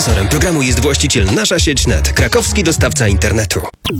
Sponsorem programu jest właściciel Nasza Sieć Net, krakowski dostawca internetu.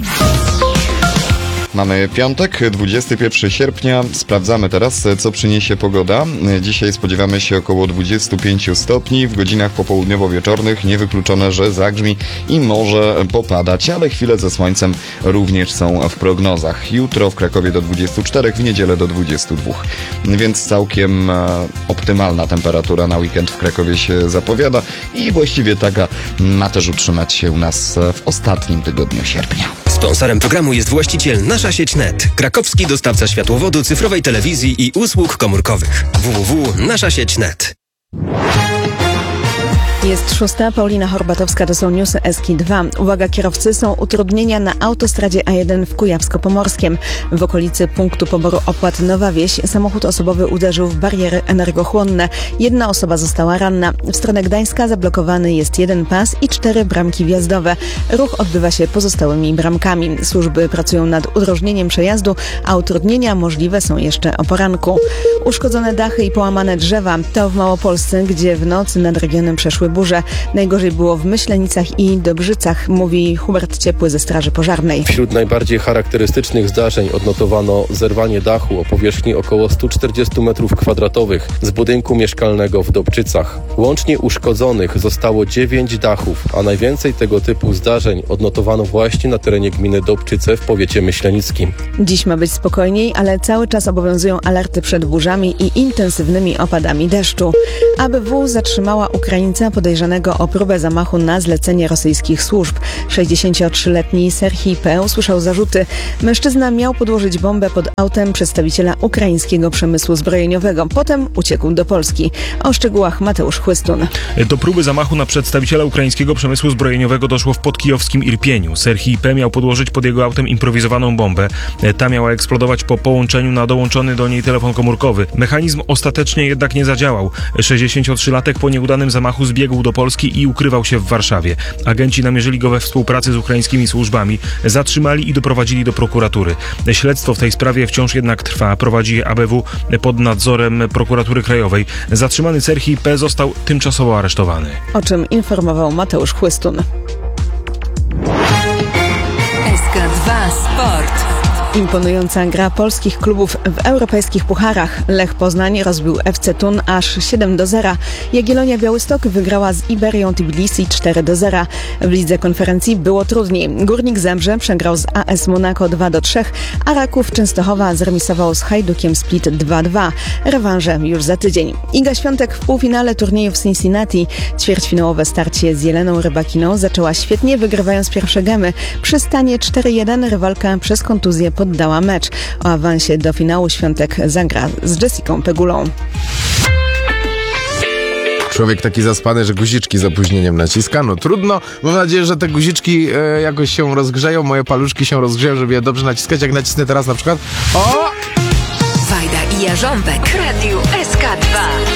Mamy piątek, 21 sierpnia. Sprawdzamy teraz, co przyniesie pogoda. Dzisiaj spodziewamy się około 25 stopni. W godzinach popołudniowo-wieczornych niewykluczone, że zagrzmi i może popadać, ale chwile ze słońcem również są w prognozach. Jutro w Krakowie do 24, w niedzielę do 22. Więc całkiem optymalna temperatura na weekend w Krakowie się zapowiada i właściwie taka ma też utrzymać się u nas w ostatnim tygodniu sierpnia. Sponsorem programu jest właściciel Nasza Sieć Net, krakowski dostawca światłowodu, cyfrowej telewizji i usług komórkowych. www.naszasieć.net. Jest 6. Paulina Horbatowska, to są newsy SK2. Uwaga, kierowcy, są utrudnienia na autostradzie A1 w Kujawsko-Pomorskiem. W okolicy punktu poboru opłat Nowa Wieś samochód osobowy uderzył w bariery energochłonne. 1 osoba została ranna. W stronę Gdańska zablokowany jest 1 pas i 4 bramki wjazdowe. Ruch odbywa się pozostałymi bramkami. Służby pracują nad udrożnieniem przejazdu, a utrudnienia możliwe są jeszcze o poranku. Uszkodzone dachy i połamane drzewa to w Małopolsce, gdzie w nocy nad regionem przeszły burze. Najgorzej było w Myślenicach i Dobrzycach, mówi Hubert Ciepły ze Straży Pożarnej. Wśród najbardziej charakterystycznych zdarzeń odnotowano zerwanie dachu o powierzchni około 140 m2 z budynku mieszkalnego w Dobrczycach. Łącznie uszkodzonych zostało 9 dachów, a najwięcej tego typu zdarzeń odnotowano właśnie na terenie gminy Dobrczyce w powiecie myślenickim. Dziś ma być spokojniej, ale cały czas obowiązują alerty przed burzami i intensywnymi opadami deszczu. ABW zatrzymała Ukraińca podejrzanego o próbę zamachu na zlecenie rosyjskich służb. 63-letni Serhii P. usłyszał zarzuty. Mężczyzna miał podłożyć bombę pod autem przedstawiciela ukraińskiego przemysłu zbrojeniowego. Potem uciekł do Polski. O szczegółach Mateusz Chłystun. Do próby zamachu na przedstawiciela ukraińskiego przemysłu zbrojeniowego doszło w podkijowskim Irpieniu. Serhii P. miał podłożyć pod jego autem improwizowaną bombę. Ta miała eksplodować po połączeniu na dołączony do niej telefon komórkowy. Mechanizm ostatecznie jednak nie zadziałał. 63-latek po nieudanym zamachu zbiegł do Polski i ukrywał się w Warszawie. Agenci namierzyli go we współpracy z ukraińskimi służbami, zatrzymali i doprowadzili do prokuratury. Śledztwo w tej sprawie wciąż jednak trwa. Prowadzi je ABW pod nadzorem prokuratury krajowej. Zatrzymany Serhii P. został tymczasowo aresztowany. O czym informował Mateusz Chłystun. SK2 Sport. Imponująca gra polskich klubów w europejskich pucharach. Lech Poznań rozbił FC Thun aż 7-0. Jagiellonia Białystok wygrała z Iberią Tbilisi 4-0. W lidze konferencji było trudniej. Górnik Zabrze przegrał z AS Monaco 2-3, a Raków Częstochowa zremisował z Hajdukiem Split 2-2. Rewanże już za tydzień. Iga Świątek w półfinale turnieju w Cincinnati. Ćwierćfinałowe starcie z Jeleną Rybakiną zaczęła świetnie, wygrywając pierwsze gemy. Przy stanie 4-1 rywalka przez kontuzję poddała mecz. O awansie do finału Świątek zagra z Jessicą Pegulą. Człowiek taki zaspany, że guziczki z opóźnieniem naciska. No trudno. Mam nadzieję, że te guziczki jakoś się rozgrzeją. Moje paluszki się rozgrzeją, żeby je dobrze naciskać. Jak nacisnę teraz na przykład... O! Wajda i Jarząbek. Radio SK2.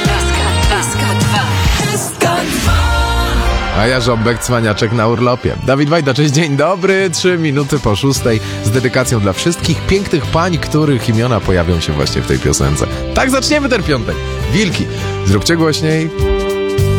A ja Żąbek, cwaniaczek na urlopie. Dawid Wajda, cześć, dzień dobry. 3 minuty po 6 z dedykacją dla wszystkich pięknych pań, których imiona pojawią się właśnie w tej piosence. Tak zaczniemy ten piątek. Wilki, zróbcie głośniej.